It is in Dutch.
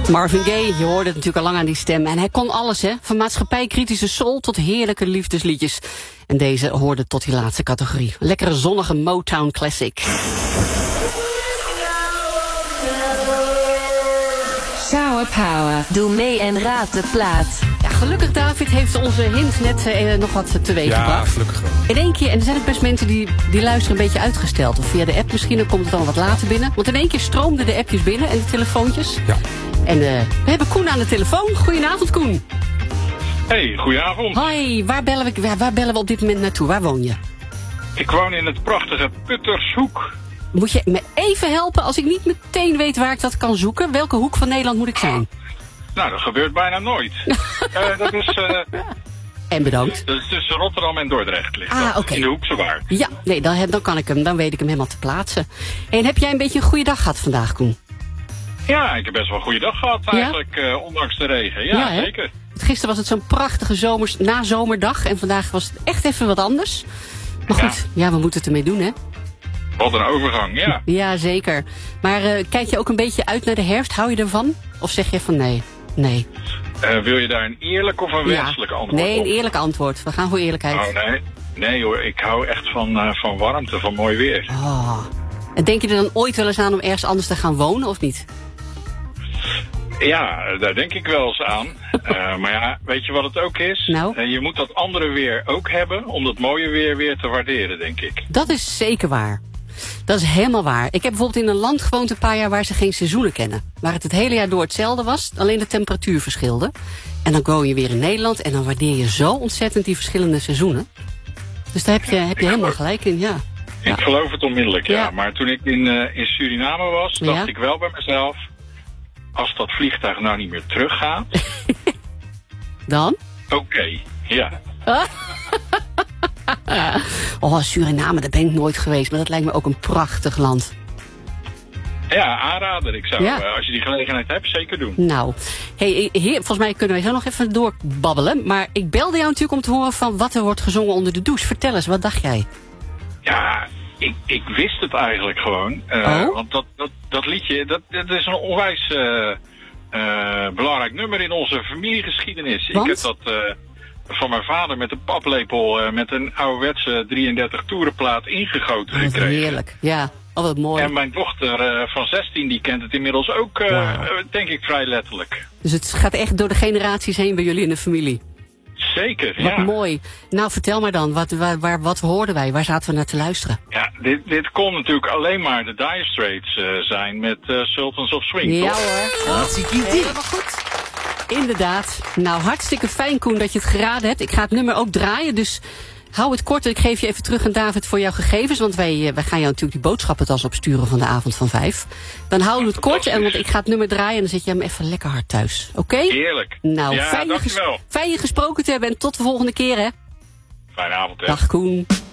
Marvin Gaye, je hoorde het natuurlijk al lang aan die stem. En hij kon alles, hè. Van maatschappijkritische soul tot heerlijke liefdesliedjes. En deze hoorde tot die laatste categorie. Lekkere zonnige Motown classic. Shower Power. Doe mee en raad de plaat. Ja, gelukkig, David, heeft onze hint net nog wat teweeg gebracht. Ja, gelukkig wel. In één keer, en er zijn ook best mensen die luisteren een beetje uitgesteld. Of via de app misschien, dan komt het dan wat later binnen. Want in één keer stroomden de appjes binnen en de telefoontjes. Ja. En we hebben Koen aan de telefoon. Goedenavond, Koen. Hey, goedenavond. Hoi, waar bellen we op dit moment naartoe? Waar woon je? Ik woon in het prachtige Puttershoek. Moet je me even helpen als ik niet meteen weet waar ik dat kan zoeken? Welke hoek van Nederland moet ik zijn? Nou, dat gebeurt bijna nooit. Dat is... En bedankt. Dat is tussen Rotterdam en Dordrecht ligt dat, oké. in de Hoekse Waard. Ja, nee, dan kan ik hem. Dan weet ik hem helemaal te plaatsen. En heb jij een beetje een goede dag gehad vandaag, Koen? Ja, ik heb best wel een goede dag gehad eigenlijk, ondanks de regen. Ja, hè? zeker. Gisteren was het zo'n prachtige nazomerdag en vandaag was het echt even wat anders. Maar goed, ja, we moeten het ermee doen, hè? Wat een overgang, ja. Ja, zeker. Maar kijk je ook een beetje uit naar de herfst? Hou je ervan? Of zeg je van nee? Nee. Wil je daar een eerlijk of een wenselijk antwoord op? Nee, een eerlijk antwoord. We gaan voor eerlijkheid. Oh, nee. Nee hoor, ik hou echt van warmte, van mooi weer. Oh. En denk je er dan ooit wel eens aan om ergens anders te gaan wonen, of niet? Ja, daar denk ik wel eens aan. Maar ja, weet je wat het ook is? Nou? Je moet dat andere weer ook hebben om dat mooie weer te waarderen, denk ik. Dat is zeker waar. Dat is helemaal waar. Ik heb bijvoorbeeld in een land gewoond een paar jaar waar ze geen seizoenen kennen. Waar het hele jaar door hetzelfde was, alleen de temperatuur verschilde. En dan woon je weer in Nederland en dan waardeer je zo ontzettend die verschillende seizoenen. Dus daar heb je helemaal gelijk in, ja. Ik geloof het onmiddellijk, ja. Ja. Maar toen ik in Suriname was, dacht ik wel bij mezelf... als dat vliegtuig nou niet meer teruggaat... Dan? Oké, ja. Oh, Suriname, daar ben ik nooit geweest. Maar dat lijkt me ook een prachtig land. Ja, aanrader. Ik zou, als je die gelegenheid hebt, zeker doen. Nou, volgens mij kunnen wij zo nog even doorbabbelen. Maar ik belde jou natuurlijk om te horen van wat er wordt gezongen onder de douche. Vertel eens, wat dacht jij? Ja, ik wist het eigenlijk gewoon. Want dat liedje, dat is een onwijs belangrijk nummer in onze familiegeschiedenis. Want? Ik heb dat van mijn vader met een paplepel met een ouderwetse 33 toerenplaat ingegoten gekregen. Heerlijk, ja. Oh, wat mooi. En mijn dochter van 16, die kent het inmiddels ook, denk ik, vrij letterlijk. Dus het gaat echt door de generaties heen bij jullie in de familie. Zeker, Wat mooi. Nou, vertel maar dan, wat hoorden wij? Waar zaten we naar te luisteren? Ja, dit kon natuurlijk alleen maar de Dire Straits zijn met Sultans of Swing. Ja toch? hoor. Hartstikke idee. Helemaal goed. Inderdaad. Nou, hartstikke fijn, Koen, dat je het geraden hebt. Ik ga het nummer ook draaien, dus hou het kort. Ik geef je even terug aan David voor jouw gegevens, want wij gaan jou natuurlijk die boodschappentas opsturen van de avond van 5. Dan houden we het kort, want ik ga het nummer draaien en dan zet je hem even lekker hard thuis. Oké? Heerlijk. Nou, ja, dankjewel. fijn je gesproken te hebben en tot de volgende keer, hè? Fijne avond, hè. Dag, Koen.